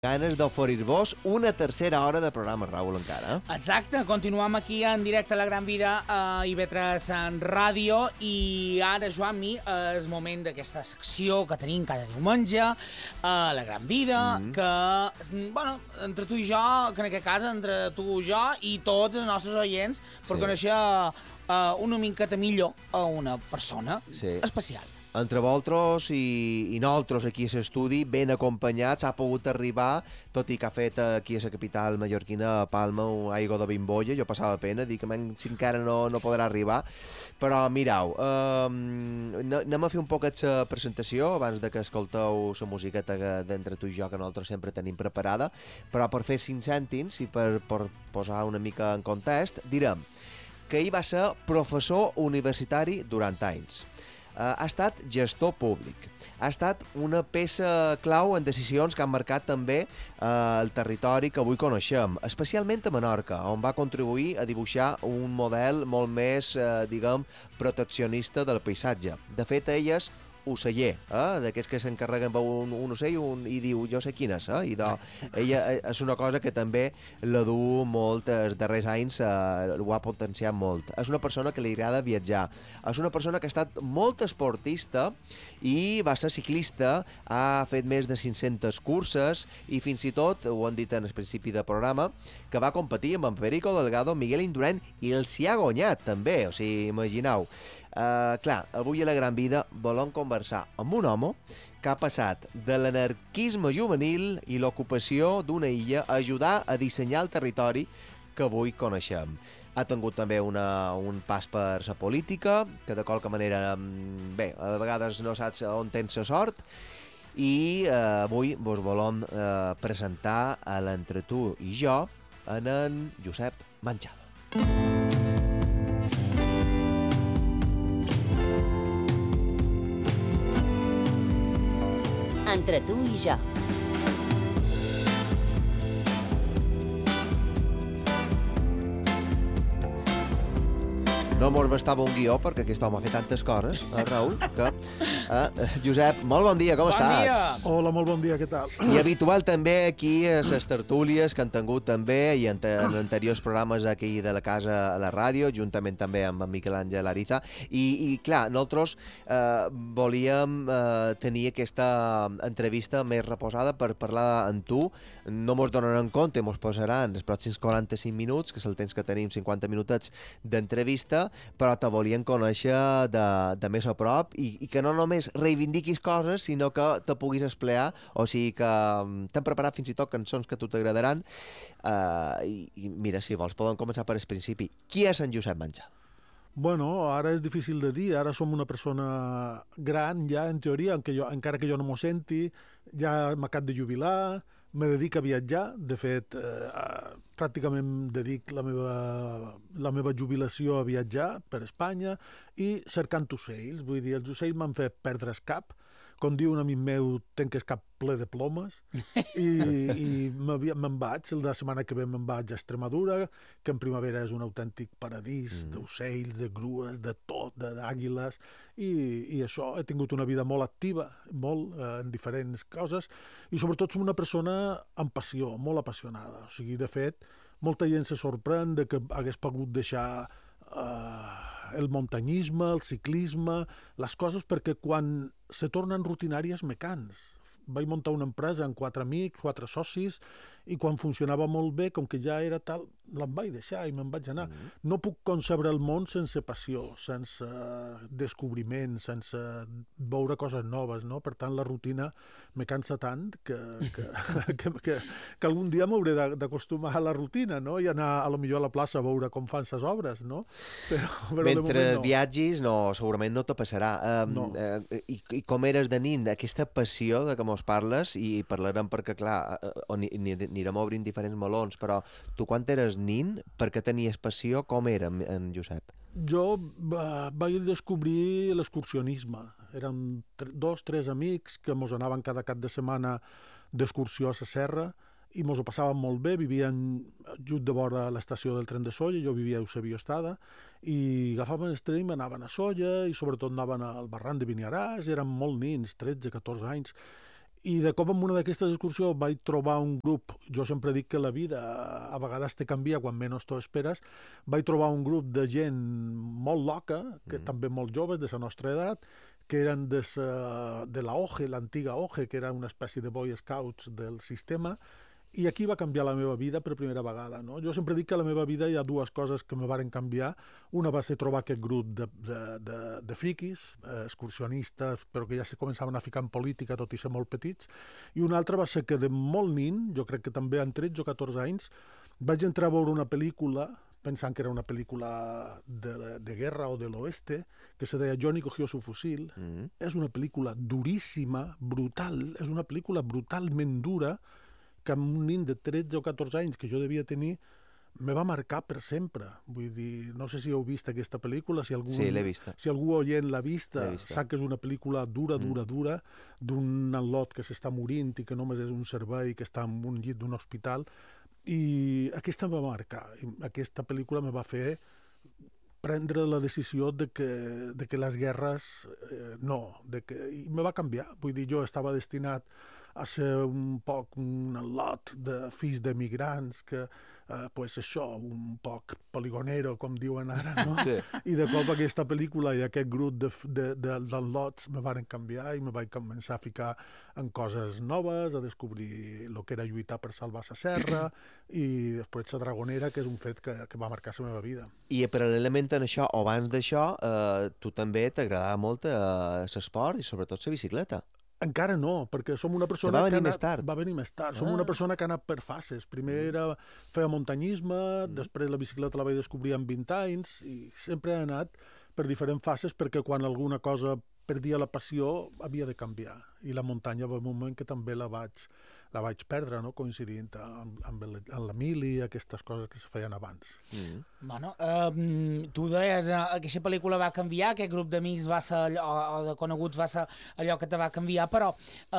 Ganes d'oferir-vos una tercera hora de programa, Raül, encara. Exacte, continuem aquí en directe a La Gran Vida a IB3 en ràdio i ara, Joan-mi, és moment d'aquesta secció que tenim cada diumenge a La Gran Vida, que, bueno, entre tu i jo, que en aquest cas, entre tu i jo i tots els nostres oients, per conèixer una miqueta millor a una persona especial. Entre vosaltres i nosaltres aquí a l'estudi, ben acompanyats, ha pogut arribar, tot i que ha fet aquí a la capital mallorquina, a Palma, un aigua de bimbolla, jo passava pena, dic que si encara no podrà arribar, però mirau, anem a fer un poquet la presentació abans de que escolteu la musiqueta d'entre tu i jo que nosaltres sempre tenim preparada, però per fer 5 cèntims i per posar una mica en context, direm que ell va ser professor universitari durant anys. Ha estat gestor públic, ha estat una peça clau en decisions que han marcat també el territori que avui coneixem, especialment a Menorca, on va contribuir a dibuixar un model molt més, diguem, proteccionista del paisatge. De fet, ell és oceller, d'aquests que s'encarreguen un ocell i diu jo sé quin és, i ella és una cosa que també la du molt els darrers anys, ho ha potenciat molt. És una persona que li agrada viatjar, és una persona que ha estat molt esportista i va ser ciclista, ha fet més de 500 curses i fins i tot, ho han dit en el principi del programa, que va competir amb en Perico Delgado, Miguel Indurain i els hi ha guanyat també, o sigui, imagineu. Clar, avui a La Gran Vida volem conversar amb un home que ha passat de l'anarquisme juvenil i l'ocupació d'una illa a ajudar a dissenyar el territori que avui coneixem. Ha tingut també un pas per la política, que de qualque manera, bé, a vegades no saps on tens la sort, i avui vos volem presentar a l'entre tu i jo en Josep Manchado. Entre tu i jo. No mos bastava un guió perquè aquest home ha fet tantes coses, Raül, que... Josep, molt bon dia, com estàs? Dia. Hola, molt bon dia, què tal? I habitual també aquí a les tertúlies que han tingut també i en anteriors programes aquí de la casa a la ràdio, juntament també amb en Miquel Àngel Ariza. I clar, nosaltres volíem tenir aquesta entrevista més reposada per parlar amb tu. No mos donaran compte, mos posaran els pròxims 45 minuts, que és el temps que tenim, 50 minutets d'entrevista, però te volien conèixer de més a prop i que no només reivindiquis coses, sinó que te puguis esplear, o sigui que t'hem preparat fins i tot cançons que a tu t'agradaran, i mira, si vols, podem començar per el principi. Qui és en Josep Manchado? Bueno, ara és difícil de dir, ara som una persona gran ja, en teoria, encara que jo no m'ho senti, ja m'acabo de jubilar, me dedico a viatjar, de fet, pràcticament dedic la meva jubilació a viatjar per Espanya i cercant ocells, vull dir, els ocells m'han fet perdre el cap, com diu un amic meu, tenc el cap ple de plomes, i me'n vaig, la setmana que ve me'n vaig a Extremadura, que en primavera és un autèntic paradís d'ocells, de grues, de tot, d'àguiles, i això, he tingut una vida molt activa, molt en diferents coses, i sobretot som una persona amb passió, molt apassionada. O sigui, de fet, molta gent se sorprèn de que hagués pogut deixar el muntanyisme, el ciclisme, les coses, perquè quan se tornen rutinàries me cans. Vaig muntar una empresa amb 4 amics, 4 socis, i quan funcionava molt bé, com que ja era tal, l'em vaig deixar i me'n vaig anar. No puc concebre el món sense passió, sense descobriment, sense veure coses noves, no? Per tant, la rutina me cansa tant que algun dia m'hauré d'acostumar a la rutina, no? I anar a lo millor a la plaça a veure com fan ses obres, no? Però mentre viatgis, no, segurament no te passarà. No. I com eres de nin, aquesta passió de què mos parles, i parlarem perquè, clar, anirem obrint diferents melons, però tu quan eres nin, per què tenies passió, com era en Josep? Jo vaig descobrir l'excursionisme. Érem 2 o 3 amics que mos anaven cada cap de setmana d'excursió a la serra i mos ho passàvem molt bé, vivien just de vora l'estació del tren de Sóller, jo vivia a Eusebio Estada, i agafaven el tren i anaven a Sóller, i sobretot anaven al barranc de Beniaràs, eren molt nins, 13-14 anys, I de cop en una d'aquestes excursions vaig trobar un grup, jo sempre dic que la vida a vegades te canvia quan menys t'ho esperes, vaig trobar un grup de gent molt loca, que també molt joves, de la nostra edat, que eren de la OGE, l'antiga OGE, que era una espècie de Boy Scouts del sistema, i aquí va canviar la meva vida per primera vegada. No? Jo sempre dic que a la meva vida hi ha dues coses que me varen canviar. Una va ser trobar aquest grup de friquis, excursionistes, però que ja se començaven a ficar en política, tot i ser molt petits. I una altra va ser que de molt nin, jo crec que també amb 13 o 14 anys, vaig entrar a veure una pel·lícula pensant que era una pel·lícula de guerra o de l'oeste, que se deia Johnny cogió su fusil. És una pel·lícula duríssima, brutal, és una pel·lícula brutalment dura, que amb un nin de 13 o 14 anys que jo devia tenir, me va marcar per sempre. Vull dir, no sé si heu vist aquesta pel·lícula, si algú, Sí, l'he vista. si algú oient l'ha vista, sap que és una pel·lícula dura, d'un al·lot que s'està morint i que només és un servei, que està en un llit d'un hospital, i aquesta em va marcar. Aquesta pel·lícula me va fer prendre la decisió de que les guerres no, i me va canviar. Vull dir, jo estava destinat a ser un poc un al·lot de fills d'emigrants que, pues això, un poc poligonero, com diuen ara, no? Sí. I de cop aquesta pel·lícula i aquest grup d'al·lots me varen canviar i me vaig començar a ficar en coses noves, a descobrir el que era lluitar per salvar la serra i després la Dragonera, que és un fet que va marcar la meva vida. I paral·lelament en això, o abans d'això, tu també t'agradava molt l'esport i sobretot la bicicleta. Encara no, perquè som una persona va venir més tard. Va venir més tard. Som una persona que ha anat per fases. Primer feia muntanyisme, després la bicicleta la vaig descobrir amb 20 anys i sempre he anat per diferents fases perquè quan alguna cosa perdia la passió havia de canviar. I la muntanya va un moment que també la vaig perdre, no? Coincidint amb la mili i aquestes coses que se feien abans. Bueno, tu deies, aquesta pel·lícula va canviar, aquest grup d'amics va ser o de coneguts va ser allò que te va canviar, però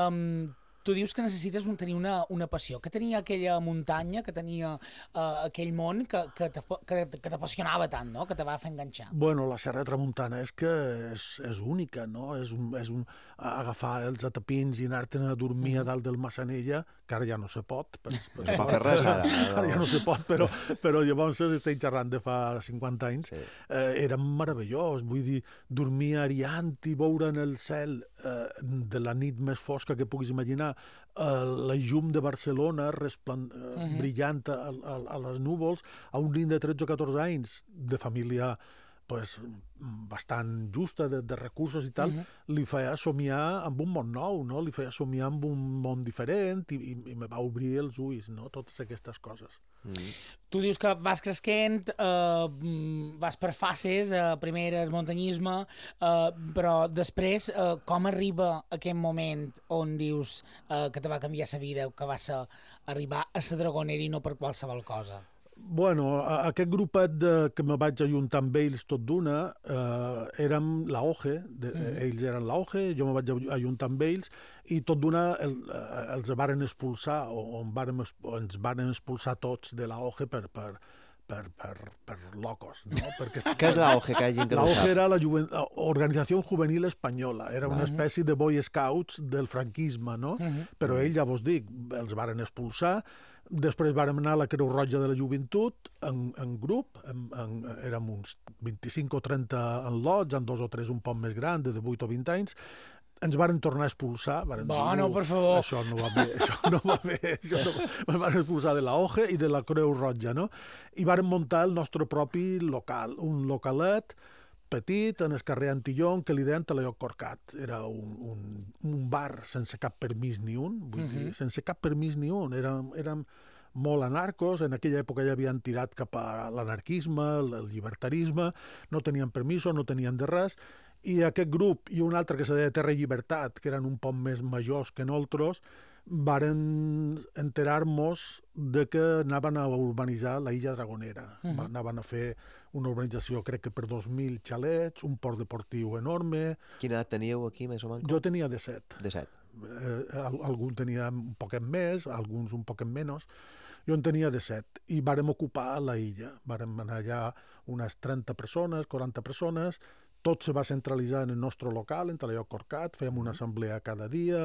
tu dius que necessites tenir una passió. Que tenia aquella muntanya, que tenia aquell món que t'apassionava tant, no? Que te va fer enganxar. Bueno, la Serra de Tramuntana és que és única, no? És agafar els atapins i anar-te'n a dormir a dalt del Massanella, que ara ja no se pot. No fa fer res, ara. Ara ja no se pot, però llavors estic xerrant de fa 50 anys. Sí. Era meravellós, vull dir, dormir ariant i veure en el cel de la nit més fosca que puguis imaginar la llum de Barcelona brillant a les núvols, a un nen de 13 o 14 anys de família pues, bastant justa, de recursos i tal, li feia somiar amb un món nou, no? Li feia somiar amb un món diferent i me va obrir els ulls, no? Totes aquestes coses. Tu dius que vas cresquent, vas per fases, primer el muntanyisme, però després com arriba aquest moment on dius que te va canviar la vida, que vas arribar a la Dragonera i no per qualsevol cosa? Bueno, aquest grupet que me vaig ajuntar amb ells tot d'una, érem la OGE, ells eren la OGE, jo me vaig ajuntar amb ells, i tot d'una els varen expulsar, o ens varen expulsar tots de la OGE per locos, no? Què és la OGE, que hi ha gent que no ho la sap? OGE era la Organizació Juvenil Espanyola, era una espècie de Boy Scouts del franquisme, no? Però ells, ja vos dic, els varen expulsar. Després vàrem anar a la Creu Roja de la Joventut en grup, érem uns 25 o 30 en lots, en 2 o 3 un poc més grans, de 8 o 20 anys. Ens varen tornar a expulsar. Bueno, per favor. Això no va bé, me van expulsar de la OGE i de la Creu Roja, no? I varen muntar el nostre propi local, un localet petit, en el carrer Antillón, que li deien Talaiot Corcat. Era un bar sense cap permís ni un, vull dir, sense cap permís ni un. Érem molt anarcos, en aquella època ja havien tirat cap a l'anarquisme, el llibertarisme, no tenien permisos, no tenien de res, i aquest grup i un altre que se deia Terra i Llibertat, que eren un poc més majors que nosaltres, varen enterar-nos de que anaven a urbanitzar la illa Dragonera. Anaven a fer una urbanització, crec que per 2.000 xalets, un port deportiu enorme. Quina edat teníeu aquí, més o menys? Jo tenia 17. 17. Algun tenia un poquet més, alguns un poquet menys. Jo en tenia 17 i vàrem ocupar la illa. Vàrem anar allà unes 30 persones, 40 persones. Tot se va centralitzar en el nostre local, en Talaiot Corcat, fèiem una assemblea cada dia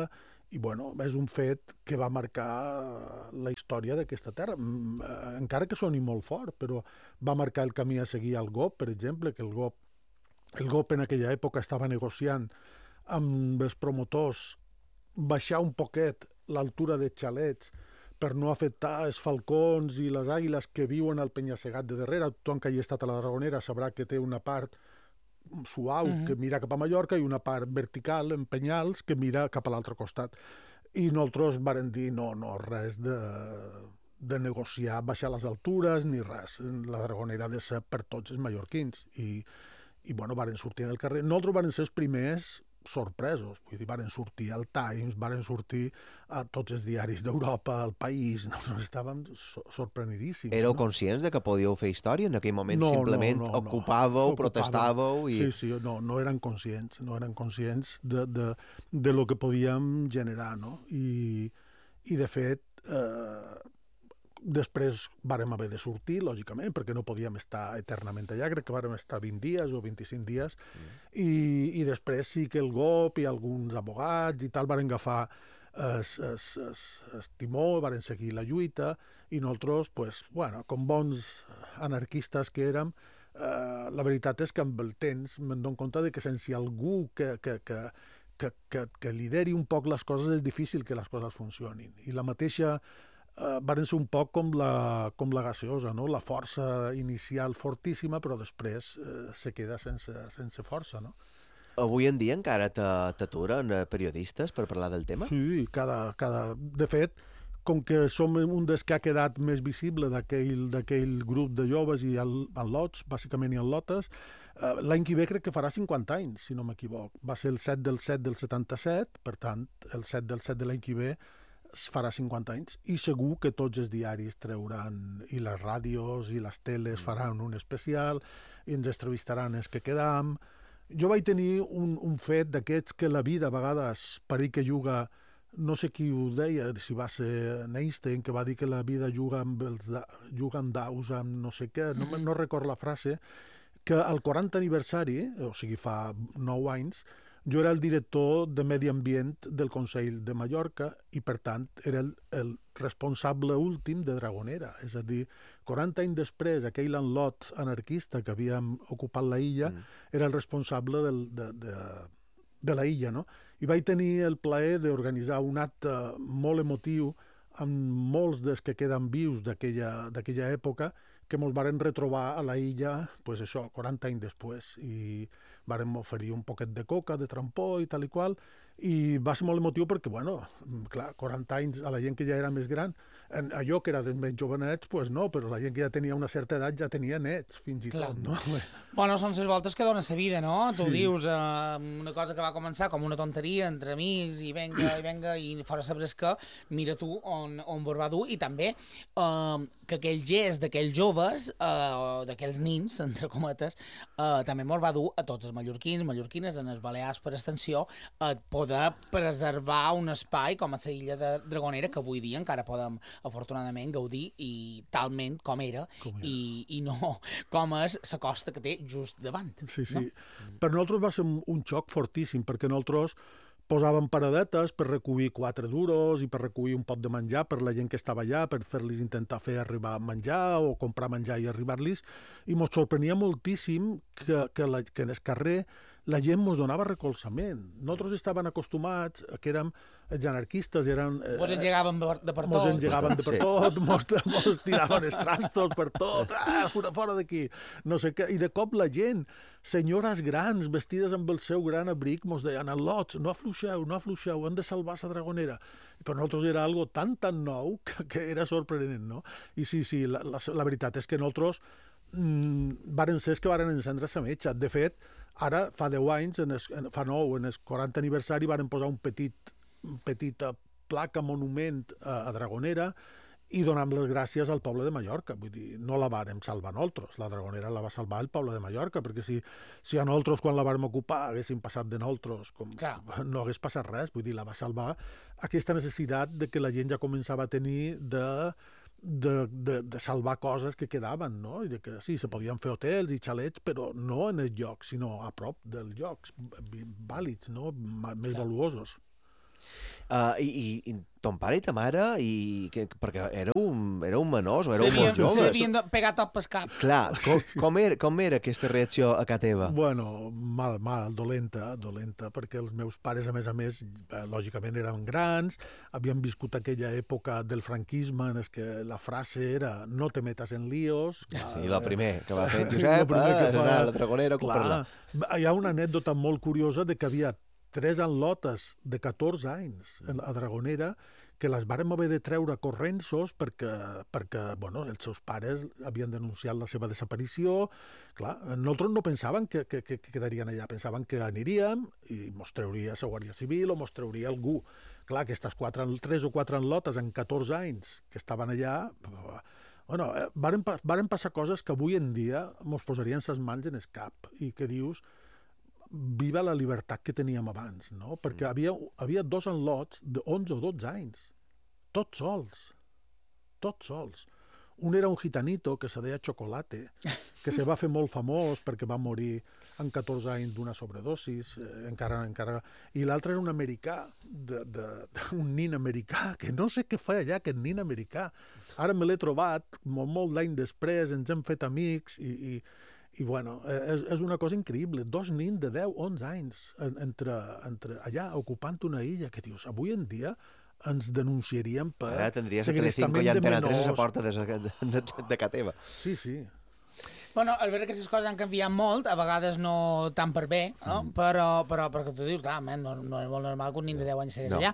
I, bueno, és un fet que va marcar la història d'aquesta terra, encara que soni molt fort, però va marcar el camí a seguir al GOP, per exemple, que el GOP en aquella època estava negociant amb els promotors baixar un poquet l'altura de xalets per no afectar els falcons i les àguiles que viuen al penya-segat de darrere. Tothom que hagi estat a la Dragonera sabrà que té una part suau que mira cap a Mallorca i una part vertical en penyals que mira cap a l'altre costat. I nosaltres varen dir no, res de negociar baixar les altures ni res. La Dragonera ha de ser per tots els mallorquins. I bueno, varen sortir en el carrer. Nosaltres varen ser els primers sorpresos. Vull dir, varen sortir al Times, varen sortir a tots els diaris d'Europa, al País. No, estàvem sorprenidíssims. Éreu conscients de que podíeu fer història? En aquell moment simplement ocupàveu, protestàveu? Sí, no eren conscients. No eren conscients de lo que podíem generar, no? I de fet, després vàrem haver de sortir, lògicament, perquè no podíem estar eternament allà, crec que vàrem estar 20 dies o 25 dies, i després sí que el GOP i alguns abogats i tal varen agafar el timó, varen seguir la lluita, i nosaltres, pues, bueno, com bons anarquistes que érem, la veritat és que amb el temps me'n dono compte de que sense algú que lideri un poc les coses és difícil que les coses funcionin. I la mateixa varen ser un poc com la gaseosa, no? La força inicial fortíssima, però després se queda sense força, no? Avui en dia encara t'aturen periodistes per parlar del tema? Sí, de fet, com que som un dels que ha quedat més visible d'aquell grup de joves i en lots, bàsicament i en lotes, l'any que ve crec que farà 50 anys, si no m'equivoc. Va ser el 7 del 7 del 77, per tant, el 7 del 7 de l'any que ve es farà 50 anys, i segur que tots els diaris treuran, i les ràdios i les teles faran un especial, i ens entrevistaran els que quedam. Jo vaig tenir un fet d'aquests que la vida a vegades pareix que juga, no sé qui ho deia, si va ser Einstein, que va dir que la vida juga amb daus, amb no sé què, no recordo la frase, que al 40 aniversari, o sigui fa 9 anys, jo era el director de Medi Ambient del Consell de Mallorca i, per tant, era el responsable últim de Dragonera. És a dir, 40 anys després, aquell enlot anarquista que havíem ocupat la illa era el responsable de la illa, no? I vaig tenir el plaer d'organitzar un acte molt emotiu amb molts dels que queden vius d'aquella època, que ens varen retrobar a la illa, pues això, 40 anys després, i vàrem oferir un poquet de coca, de trampó i tal i qual, i va ser molt emotiu perquè, bueno, clar, 40 anys a la gent que ja era més gran, allò que era dels més jovenets, pues no, però la gent que ja tenia una certa edat ja tenia nets, fins i tot, no? Bueno, són les voltes que dona la vida, no? Tu dius una cosa que va començar com una tonteria entre amics i venga, i fora sabres que mira tu on vos va dur, i també que aquell gest d'aquells joves, d'aquells nins, entre cometes, també mos va dur a tots els mallorquins, mallorquines, en els balears per extensió, a poder preservar un espai com a la illa de Dragonera, que avui dia encara podem, afortunadament, gaudir i talment com era. I no com és la costa que té just davant. Sí. No? Per nosaltres va ser un xoc fortíssim, perquè nosaltres posàvem paradetes per recollir 4 duros i per recollir un pot de menjar per la gent que estava allà, per fer-los intentar fer arribar menjar o comprar menjar i arribar-los, i ens sorprenia moltíssim que en el carrer la gent ens donava recolzament. Nosaltres estaven acostumats, que érem els anarquistes, Vos engegaven de per tot. Mos engegaven de per tot, mos tiraven els trastos per tot, fora d'aquí, no sé què. I de cop la gent, senyores grans, vestides amb el seu gran abric, mos deien, al·lots, no afluixeu, hem de salvar la Dragonera. I per nosaltres era algo tan nou que era sorprenent, no? I sí, la veritat és que nosaltres varen ser els que varen encendre la metxa. De fet, ara, fa 10 anys, fa 9, en el 40 aniversari, varen posar un petita placa, monument a Dragonera, i donam les gràcies al poble de Mallorca. Vull dir, no la vàrem salvar nosaltres, la Dragonera la va salvar el poble de Mallorca, perquè si a nosaltres, quan la vàrem ocupar, haguéssim passat de nosaltres, no hagués passat res. Vull dir, la va salvar aquesta necessitat de que la gent ja començava a tenir de salvar coses que quedaven, no? I de que sí, se podien fer hotels i xalets, però no en el lloc, sinó a prop dels llocs vàlids, no? Més valuosos. I ton pare i ta mare, perquè éreu menors o éreu molt joves. S'havien pegat tot pel cap. Clar, com era aquesta reacció a casa teva? Bueno, mal, dolenta, perquè els meus pares, a més, lògicament eren grans, havien viscut aquella època del franquisme en què la frase era no te metas en líos. I el primer que va fer en Josep, anar a la Dragonera a comprar-la. Hi ha una anècdota molt curiosa de que havia 3 atlotes de 14 anys a Dragonera que les vàrem haver de treure correnços perquè bueno, els seus pares havien denunciat la seva desaparició. Clar, nosaltres no pensaven que quedarien allà, pensaven que aniríem i mos trauria la Guàrdia Civil o mos trauria algú. Clar, aquestes 3 o 4 atlotes en 14 anys que estaven allà... Bueno, varen passar coses que avui en dia mos posarien les mans en el cap i que dius... viva la llibertat que teníem abans, no? Perquè havia 2 enlots de 11 o 12 anys, tots sols. Un era un gitanito que se deia Chocolate, que se va fer molt famós perquè va morir amb 14 anys d'una sobredosis, encara. I l'altre era un americà, un nin americà, que no sé què fa allà, aquest nin americà. Ara me l'he trobat, molt d'any després, ens hem fet amics i bueno, és una cosa increïble. 2 nins de 10-11 anys entre allà, ocupant una illa, que dius, avui en dia ens denunciaríem per ara tindries segrestament i de Antena 3 menors. a porta de casa teva. Sí. Bueno, al veure que aquestes coses han canviat molt, a vegades no tant per bé, no? Però perquè tu dius, clar, no és molt normal que un nin de 10 anys estigués allà.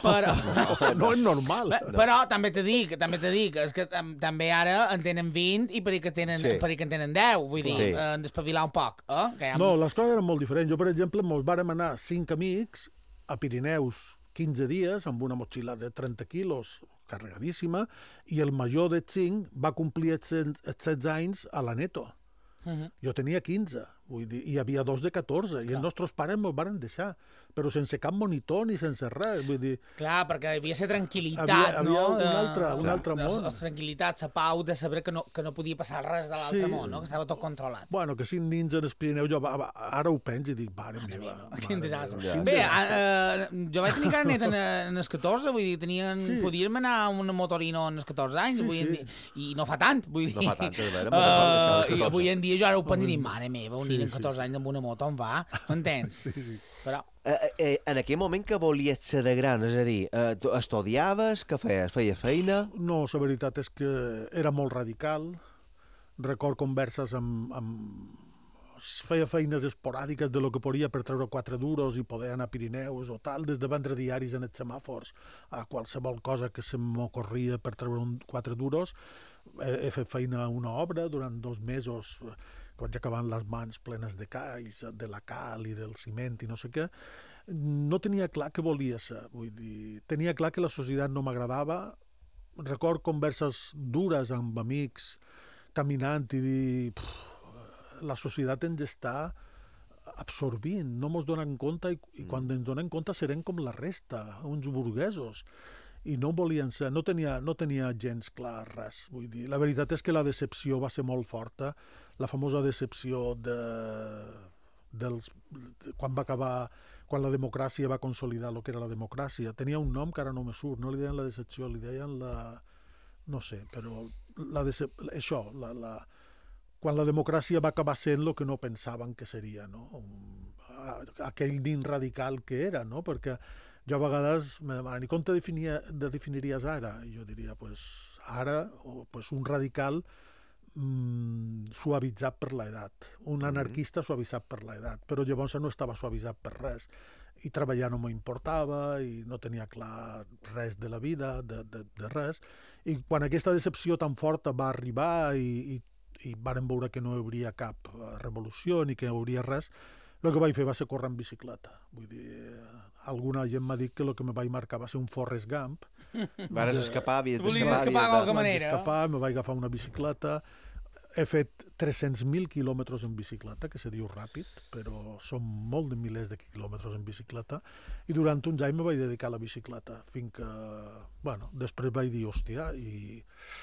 No és normal. Però també te dic, és que també ara en tenen 20 i per que en tenen 10, vull dir, han d'espavilar un poc. No, les coses eren molt diferents. Jo, per exemple, mos vàrem anar 5 amics a Pirineus 15 dies amb una motxilla de 30 quilos carregadíssima, i el major de 5 va complir els 16 anys a la Neto. Jo tenia 15, vull dir, i hi havia 2 de 14, i els nostres pares me'ls van deixar, però sense cap monitor ni sense res, vull dir... Clar, perquè hi havia la tranquil·litat, no? Un altre món. La tranquil·litat, la pau de saber que no podia passar res de l'altre món, no? Que estava tot controlat. Bueno, que 5 nins en el Pirineu, jo ara ho penso i dic, mare meva. Quin desastre. Bé, jo vaig tenir carnet en els 14, vull dir, podíem anar a un motorino en els 14 anys, i no fa tant, vull dir. No fa tant, de veure, i avui en dia jo ara ho penso i dic, mare meva, un nin en 14 anys amb una moto on va, m'entens? Sí. Però... En aquell moment que volies ser de gran, és a dir, tu estudiaves, què feies? Feies feina? No, la veritat és que era molt radical. Record converses amb... Feia feines esporàdiques de lo que podia per treure 4 duros i poder anar a Pirineus o tal, des de vendre diaris en els semàfors a qualsevol cosa que se m'ocorria per treure 4 duros. He fet feina a una obra durant 2 mesos, quan ja acabaven les mans plenes de calls, de la cal i del ciment i no sé què. No tenia clar què volia ser, vull dir, tenia clar que la societat no m'agradava. Record converses dures amb amics, caminant i dir... La societat ens està absorbint, no ens donem compte i quan ens donem compte serem com la resta, uns burguesos. I no volien ser, no tenia gens clar res. Vull dir, la veritat és que la decepció va ser molt forta, la famosa decepció quan la democràcia va consolidar el que era la democràcia. Tenia un nom que ara no me surt, no li deien la decepció, li deien la... no sé, però això, quan la democràcia va acabar sent el que no pensaven que seria, no? Aquell nin radical que era, no? Perquè jo a vegades me demanen, i com te definiries ara? I jo diria, ara, un radical suavitzat per l'edat, un anarquista suavitzat per l'edat, però llavors no estava suavitzat per res, i treballar no m'importava, i no tenia clar res de la vida, de res, i quan aquesta decepció tan forta va arribar i vàrem veure que no hi hauria cap revolució ni que hi hauria res, el que vaig fer va ser córrer en bicicleta. Vull dir, alguna gent m'ha dit que el que me vaig marcar va ser un Forrest Gump. Vares escapar, havies d'escapar. d'escapar. D'alguna manera. Vaig escapar, me vaig agafar una bicicleta. He fet 300.000 quilòmetres en bicicleta, que se diu ràpid, però són molt de milers de quilòmetres en bicicleta, i durant uns anys me vaig dedicar a la bicicleta, fins que, bueno, després vaig dir, hòstia,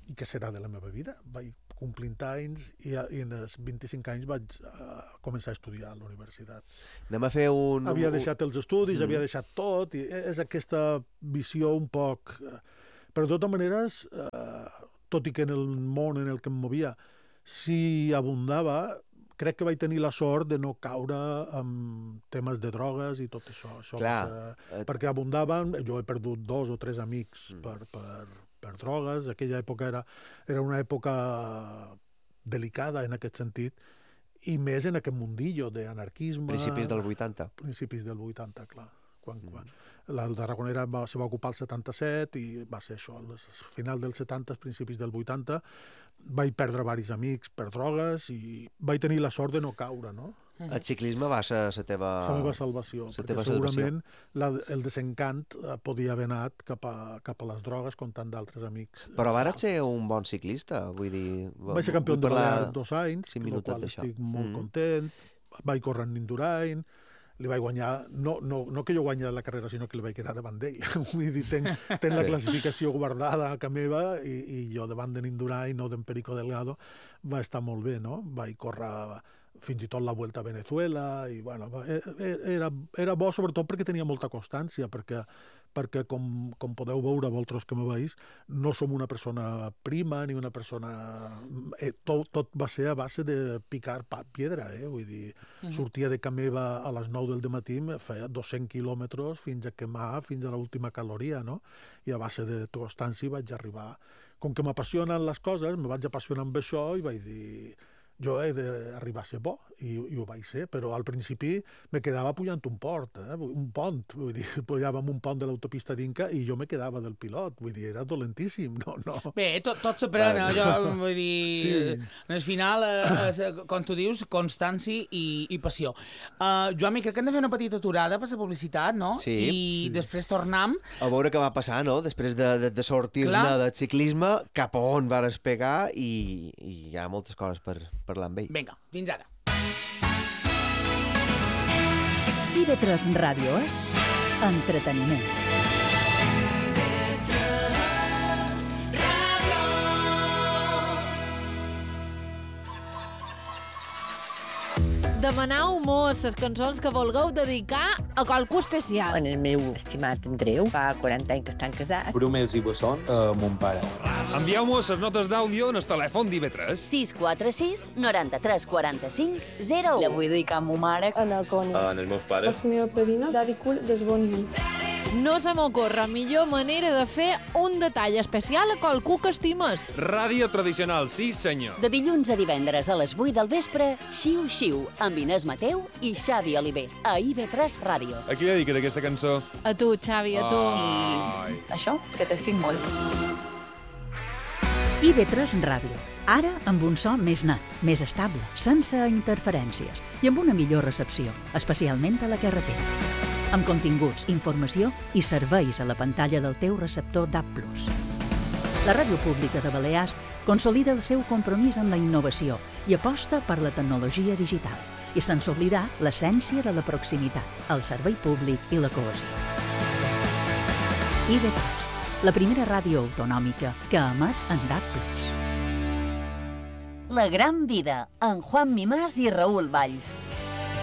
i què serà de la meva vida? Vaig complint anys i en els 25 anys vaig començar a estudiar a la universitat. Anem a fer un... Havia deixat els estudis, havia deixat tot, i és aquesta visió un poc... Però de totes maneres, tot i que en el món en el que em movia si abundava, crec que vaig tenir la sort de no caure en temes de drogues i tot això. Perquè abundaven, jo he perdut 2 o 3 amics per drogues, aquella època era una època delicada en aquest sentit, i més en aquest mundillo d'anarquisme... Principis del 80. Principis del 80, clar. Quan la Tarragonera se va ocupar el 77 i va ser això, al final dels 70, principis del 80, vaig perdre diversos amics per drogues i vaig tenir la sort de no caure, no? El ciclisme va ser la teva... La meva salvació, perquè segurament el desencant podia haver anat cap a les drogues com tant d'altres amics. Però vas ser un bon ciclista, vull dir... Vaig ser campió de Balears 2 anys, amb el qual estic molt content, vaig córrer en Indurain, li vaig guanyar, no que jo guanya la carrera, sinó que li vaig quedar davant d'ell. Vull dir, tenc la classificació guardada a casa meva i jo davant d'en Indurain o d'en Perico Delgado va estar molt bé, no? Vaig córrer fins i tot la Vuelta a Venezuela i, bueno, era bo sobretot perquè tenia molta constància, perquè com podeu veure vosaltres que me veus, no som una persona prima ni una persona... Tot va ser a base de picar piedra, vull dir, sortia de casa meva a les 9 del matí, feia 200 quilòmetres fins a quemar, fins a l'última caloria, no? I a base de constància vaig arribar... Com que m'apassionen les coses, me vaig apassionar amb això i vaig dir... Jo he d'arribar a ser bo, i ho vaig ser, però al principi me quedava pujant un pont, vull dir, pujàvem un pont de l'autopista d'Inca i jo me quedava del pilot, vull dir, era dolentíssim, no. Bé, tot s'aprèn, jo vull dir, al final, com tu dius, constància i passió. Joan, crec que hem de fer una petita aturada per la publicitat, no? Sí. I després tornem... A veure què va passar, no? Després de sortir-ne del ciclisme, cap a on vas pegar i hi ha moltes coses per parlar amb ell. Vinga, fins ara. TV3 Ràdio és entreteniment. Demanau mos les cançons que vulgueu dedicar a qualcú especial. En el meu estimat Andreu, fa 40 anys que estan casats. Brumels i bessons a mon pare. Envieu-mos les notes d'àudio en el telèfon d'IV3. 646 93 45 01. La vull dedicar a ma mare, a la Cònia, En els meus pares. la meva padrina, Daddy Cool des Bonny. No se m'ocorre millor manera de fer un detall especial a qualcú que estimes. Ràdio tradicional, sí senyor. De dilluns a divendres a les 8 del vespre, Xiu Xiu, amb Inés Mateu i Xavi Oliver, a IB3 Ràdio. A qui li dediques aquesta cançó? A tu, Xavi, a tu. Ai. Això, que t'estic molt. IB3 Ràdio. Ara amb un so més net, més estable, sense interferències i amb una millor recepció, especialment a la carretera. Amb continguts, informació i serveis a la pantalla del teu receptor DAB+. La Ràdio Pública de Balears consolida el seu compromís amb la innovació i aposta per la tecnologia digital, i sense oblidar l'essència de la proximitat, el servei públic i la cohesió. IB3, la primera ràdio autonòmica que emet en DAB+. La gran vida, amb Juan Mimàs i Raül Valls.